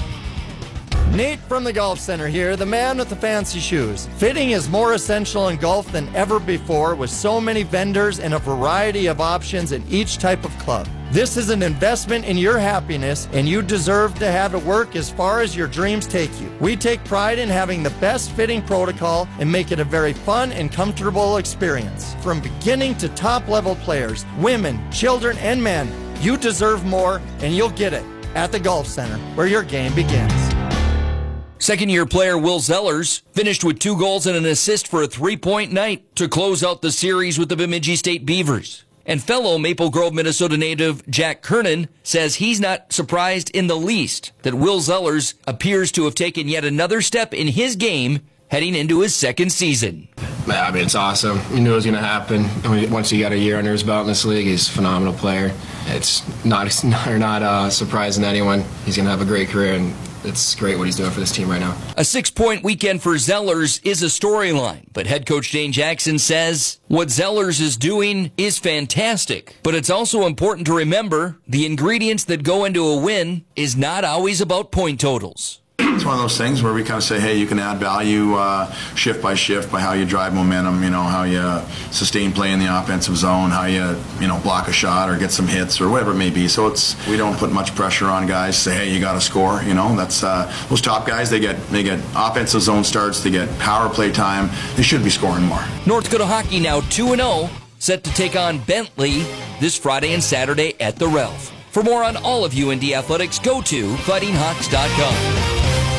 Nate from the Golf Center here, the man with the fancy shoes. Fitting is more essential in golf than ever before, with so many vendors and a variety of options in each type of club. This is an investment in your happiness, and you deserve to have it work as far as your dreams take you. We take pride in having the best fitting protocol and make it a very fun and comfortable experience. From beginning to top level players, women, children, and men, you deserve more, and you'll get it at the Golf Center, where your game begins. Second-year player Will Zellers finished with two goals and an assist for a three-point night to close out the series with the Bemidji State Beavers. And fellow Maple Grove, Minnesota native Jack Kernan says he's not surprised in the least that Will Zellers appears to have taken yet another step in his game heading into his second season. Yeah, I mean, it's awesome. You knew it was going to happen. I mean, once he got a year under his belt in this league, he's a phenomenal player. It's not, it's not, not uh, surprising to anyone. He's going to have a great career, and it's great what he's doing for this team right now. A six-point weekend for Zellers is a storyline, but head coach Dane Jackson says what Zellers is doing is fantastic. But it's also important to remember the ingredients that go into a win is not always about point totals. it's one of those things where we kind of say, hey, you can add value uh, shift by shift by how you drive momentum, you know, how you sustain play in the offensive zone, how you, you know, block a shot or get some hits or whatever it may be. So it's we don't put much pressure on guys to say, hey, you got to score. You know, that's uh, those top guys. They get they get offensive zone starts. They get power play time. They should be scoring more. North Dakota hockey now two and oh, set to take on Bentley this Friday and Saturday at the Ralph. For more on all of U N D athletics, go to fighting hawks dot com.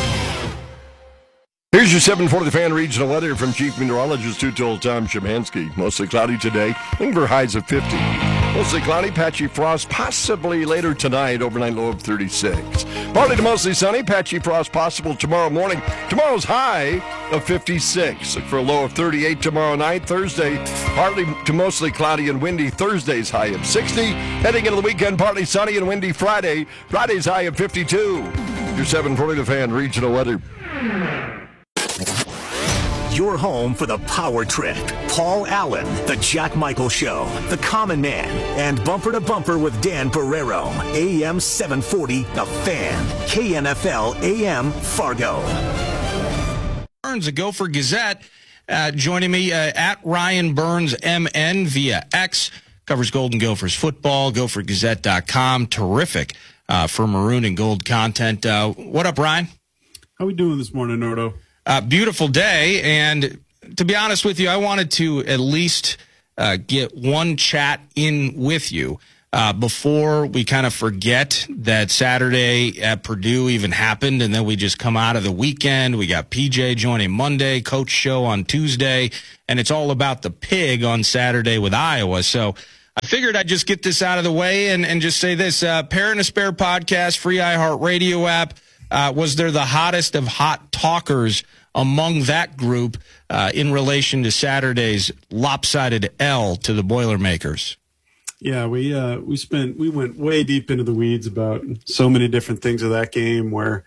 Here's your seven forty The Fan regional weather from Chief Meteorologist two-told Tom Szymanski. Mostly cloudy today, looking for highs of fifty. Mostly cloudy, patchy frost, possibly later tonight, overnight low of thirty-six. Partly to mostly sunny, patchy frost possible tomorrow morning. Tomorrow's high of fifty-six. Look for a low of thirty-eight tomorrow night. Thursday, partly to mostly cloudy and windy. Thursday's high of sixty. Heading into the weekend, partly sunny and windy Friday. Friday's high of fifty-two. Your seven forty The Fan regional weather. Your home for the Power Trip. Paul Allen, The Jack Michael Show, The Common Man, and Bumper to Bumper with Dan Barrero. A M seven forty, The Fan. K N F L A M Fargo. Burns, a Gopher Gazette, uh, joining me uh, at Ryan Burns M N via X. Covers Golden Gophers football, gopher gazette dot com. Terrific uh, for maroon and gold content. Uh, what up, Ryan? How we doing this morning, Nordo? Uh, beautiful day, and to be honest with you, I wanted to at least uh, get one chat in with you uh, before we kind of forget that Saturday at Purdue even happened, and then we just come out of the weekend. We got P J joining Monday, Coach Show on Tuesday, and it's all about the pig on Saturday with Iowa. So I figured I'd just get this out of the way and, and just say this. Uh, Parent a Spare podcast, free iHeartRadio app. Uh, was there the hottest of hot talkers among that group uh, in relation to Saturday's lopsided L to the Boilermakers? Yeah, we uh, we spent we went way deep into the weeds about so many different things of that game. Where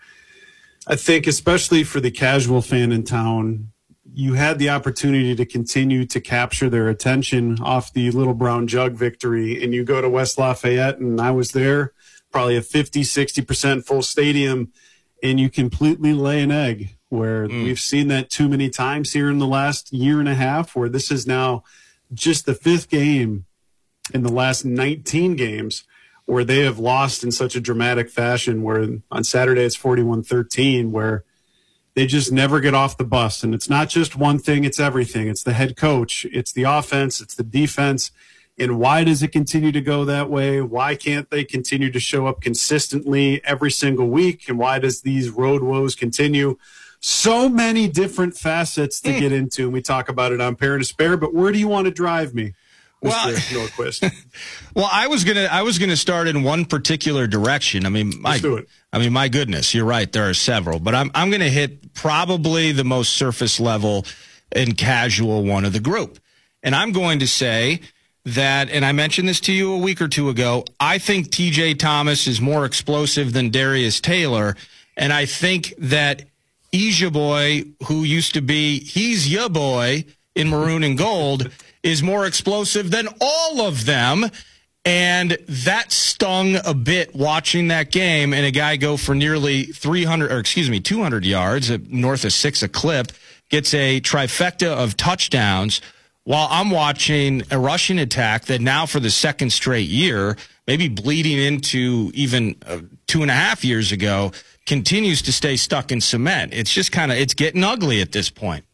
I think, especially for the casual fan in town, you had the opportunity to continue to capture their attention off the Little Brown Jug victory, and you go to West Lafayette, and I was there, probably a fifty, sixty percent full stadium, and you completely lay an egg. Where mm. we've seen that too many times here in the last year and a half, where this is now just the fifth game in the last nineteen games where they have lost in such a dramatic fashion, where on Saturday it's forty-one thirteen, where they just never get off the bus. And it's not just one thing, it's everything. It's the head coach, it's the offense, it's the defense. And why does it continue to go that way? Why can't they continue to show up consistently every single week? And why does these road woes continue? So many different facets to get into, and we talk about it on Parent to Spare. But where do you want to drive me, Mister Well, Norquist? well, I was gonna I was gonna start in one particular direction. I mean, my, Let's do it. I mean, my goodness, you're right. There are several, but I'm I'm gonna hit probably the most surface level and casual one of the group, and I'm going to say that, and I mentioned this to you a week or two ago. I think T J Thomas is more explosive than Darius Taylor, and I think that Ija Boy, who used to be, he's ya boy in maroon and gold, is more explosive than all of them. And that stung a bit watching that game, and a guy go for nearly three hundred, or excuse me, two hundred yards, north of six a clip, gets a trifecta of touchdowns, while I'm watching a rushing attack that now for the second straight year, maybe bleeding into even uh, two and a half years ago, continues to stay stuck in cement. It's just kind of, it's getting ugly at this point.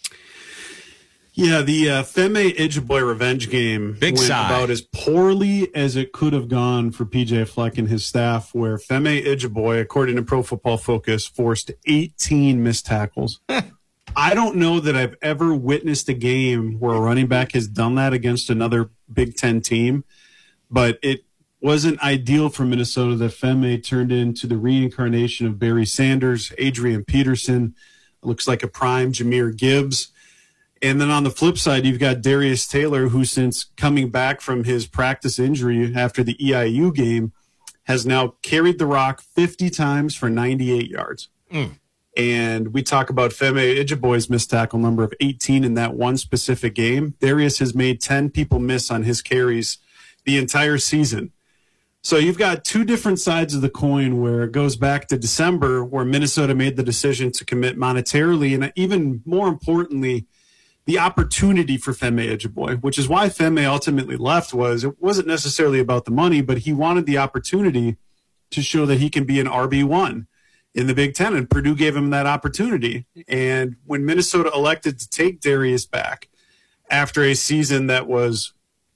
Yeah, the uh, Femi Ijibwe revenge game Big went sigh. about as poorly as it could have gone for P J Fleck and his staff, where Femi Ijibwe, according to Pro Football Focus, forced eighteen missed tackles. I don't know that I've ever witnessed a game where a running back has done that against another Big Ten team, but it wasn't ideal for Minnesota that Femi turned into the reincarnation of Barry Sanders, Adrian Peterson, looks like a prime Jahmyr Gibbs. And then on the flip side, you've got Darius Taylor, who since coming back from his practice injury after the E I U game has now carried the rock fifty times for ninety-eight yards. Mm. And we talk about Femi Ijibwe's missed tackle number of eighteen in that one specific game. Darius has made ten people miss on his carries the entire season. So you've got two different sides of the coin where it goes back to December where Minnesota made the decision to commit monetarily and even more importantly, the opportunity for Femi Ejioboy, which is why Femi ultimately left. Was it wasn't necessarily about the money, but he wanted the opportunity to show that he can be an R B one in the Big Ten, and Purdue gave him that opportunity. And when Minnesota elected to take Darius back after a season that was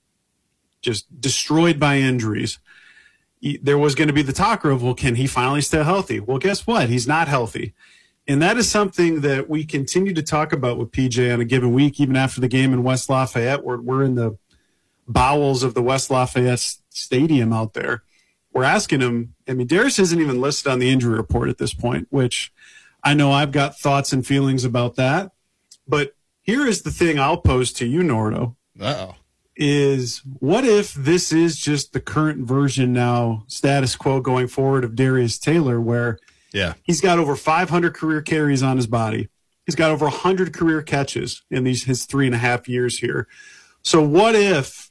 just destroyed by injuries, there was going to be the talk of, well, can he finally stay healthy? Well, guess what? He's not healthy. And that is something that we continue to talk about with P J on a given week, even after the game in West Lafayette. We're, we're in the bowels of the West Lafayette Stadium out there. We're asking him, I mean, Darius isn't even listed on the injury report at this point, which I know I've got thoughts and feelings about that. But here is the thing I'll pose to you, Nordo. Uh-oh. Is what if this is just the current version now, status quo going forward of Darius Taylor, where yeah, he's got over five hundred career carries on his body. He's got over one hundred career catches in these his three and a half years here. So what if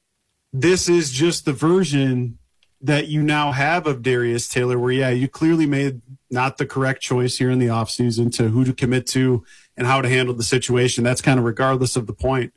this is just the version that you now have of Darius Taylor, where, yeah, you clearly made not the correct choice here in the offseason to who to commit to and how to handle the situation. That's kind of regardless of the point.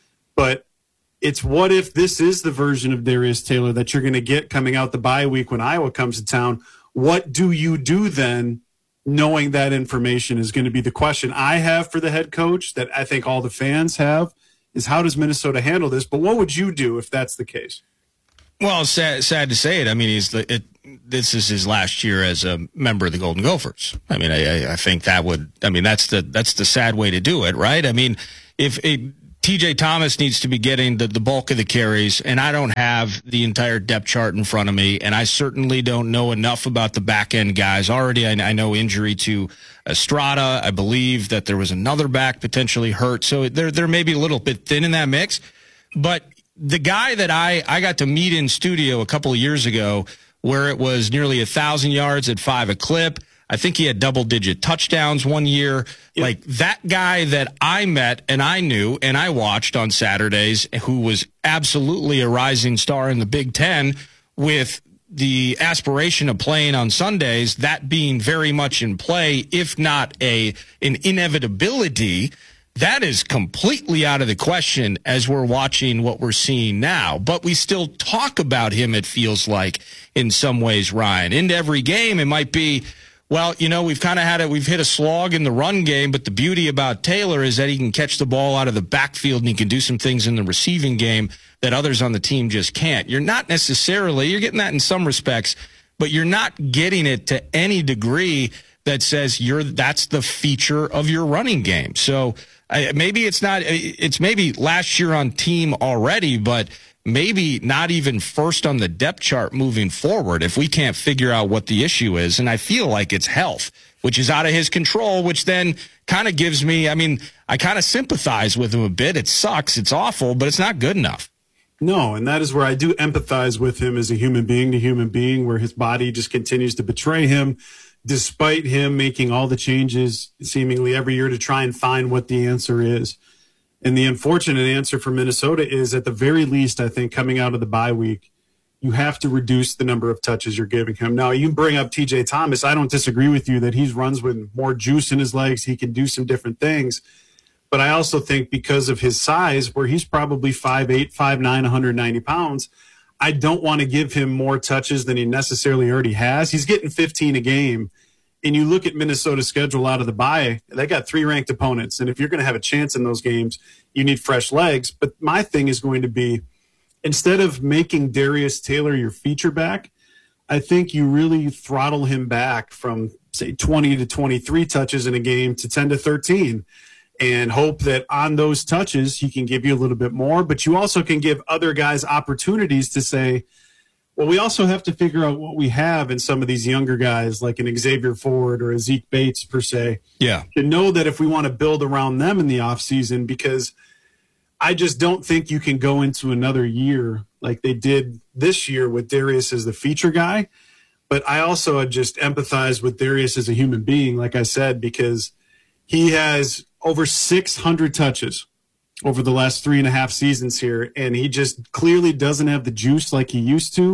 But it's what if this is the version of Darius Taylor that you're going to get coming out the bye week when Iowa comes to town. What do you do then, knowing that information is going to be the question I have for the head coach, that I think all the fans have, is how does Minnesota handle this? But what would you do if that's the case? Well, sad, sad to say it. I mean, he's the, it, this is his last year as a member of the Golden Gophers. I mean, I, I think that would. I mean, that's the that's the sad way to do it, right? I mean, if it, T J Thomas needs to be getting the, the bulk of the carries, and I don't have the entire depth chart in front of me, and I certainly don't know enough about the back end guys. Already, I, I know injury to Estrada. I believe that there was another back potentially hurt, so they're they're maybe a little bit thin in that mix, but. The guy that I, I got to meet in studio a couple of years ago, where it was nearly a thousand yards at five a clip. I think he had double digit touchdowns one year. Yep. Like that guy that I met and I knew and I watched on Saturdays, who was absolutely a rising star in the Big Ten with the aspiration of playing on Sundays, that being very much in play, if not a an inevitability. That is completely out of the question as we're watching what we're seeing now. But we still talk about him, it feels like, in some ways, Ryan. Into every game, it might be, well, you know, we've kind of had it, we've hit a slog in the run game, but the beauty about Taylor is that he can catch the ball out of the backfield and he can do some things in the receiving game that others on the team just can't. You're not necessarily, you're getting that in some respects, but you're not getting it to any degree that says you're that's the feature of your running game. So, I, maybe it's not, it's maybe last year on team already, but maybe not even first on the depth chart moving forward if we can't figure out what the issue is. And I feel like it's health, which is out of his control, which then kind of gives me, I mean, I kind of sympathize with him a bit. It sucks. It's awful, but it's not good enough. No, and that is where I do empathize with him as a human being to human being, where his body just continues to betray him. Despite him making all the changes seemingly every year to try and find what the answer is. And the unfortunate answer for Minnesota is, at the very least, I think, coming out of the bye week, you have to reduce the number of touches you're giving him. Now, you bring up T J Thomas. I don't disagree with you that he runs with more juice in his legs. He can do some different things. But I also think because of his size, where he's probably five eight, five nine, one hundred ninety pounds, I don't want to give him more touches than he necessarily already has. He's getting fifteen a game. And you look at Minnesota's schedule out of the bye, they got three ranked opponents. And if you're going to have a chance in those games, you need fresh legs. But my thing is going to be, instead of making Darius Taylor your feature back, I think you really throttle him back from, say, twenty to twenty-three touches in a game to ten to thirteen. And hope that on those touches, he can give you a little bit more. But you also can give other guys opportunities to say, well, we also have to figure out what we have in some of these younger guys, like an Xavier Ford or a Zeke Bates, per se. Yeah. To know that if we want to build around them in the offseason, because I just don't think you can go into another year like they did this year with Darius as the feature guy. But I also just empathize with Darius as a human being, like I said, because he has over six hundred touches over the last three and a half seasons here, and he just clearly doesn't have the juice like he used to.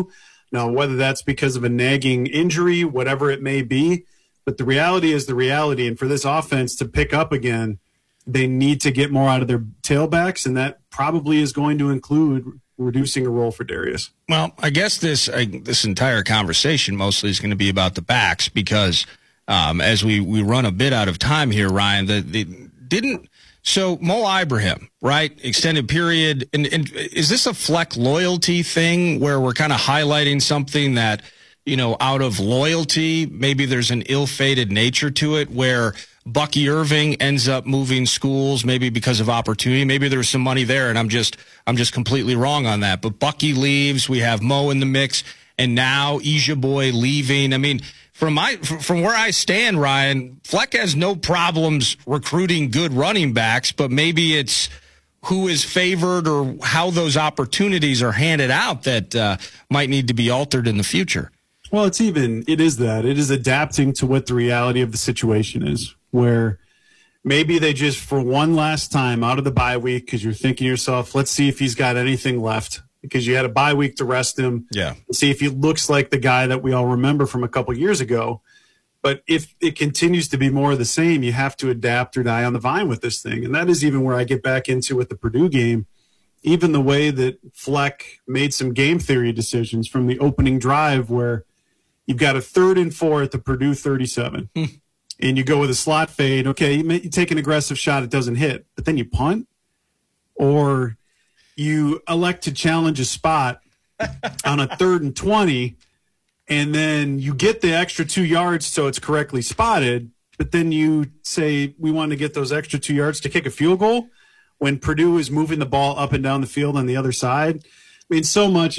Now, whether that's because of a nagging injury, whatever it may be, but the reality is the reality. And for this offense to pick up again, they need to get more out of their tailbacks, and that probably is going to include reducing a role for Darius. Well, I guess this uh, this entire conversation mostly is going to be about the backs because um, as we, we run a bit out of time here, Ryan, the, the didn't so Mo Ibrahim, right? Extended period, and, and is this a Fleck loyalty thing where we're kind of highlighting something that, you know, out of loyalty, maybe there's an ill-fated nature to it where Bucky Irving ends up moving schools, maybe because of opportunity. Maybe there's some money there, and I'm just I'm just completely wrong on that. But Bucky leaves, we have Mo in the mix, and now Ijaboy leaving. I mean, from my from where I stand, Ryan, Fleck has no problems recruiting good running backs, but maybe it's who is favored or how those opportunities are handed out that uh, might need to be altered in the future. Well, it's even, it is that. It is adapting to what the reality of the situation is, where maybe they just, for one last time out of the bye week, because you're thinking to yourself, let's see if he's got anything left, because you had a bye week to rest him. Yeah. See if he looks like the guy that we all remember from a couple years ago. But if it continues to be more of the same, you have to adapt or die on the vine with this thing. And that is even where I get back into with the Purdue game. Even the way that Fleck made some game theory decisions from the opening drive where you've got a third and four at the Purdue thirty-seven, Hmm. and you go with a slot fade. Okay, you, may, you take an aggressive shot, it doesn't hit, but then you punt, or you elect to challenge a spot on a third and twenty, and then you get the extra two yards so it's correctly spotted, but then you say we want to get those extra two yards to kick a field goal when Purdue is moving the ball up and down the field on the other side. I mean, so much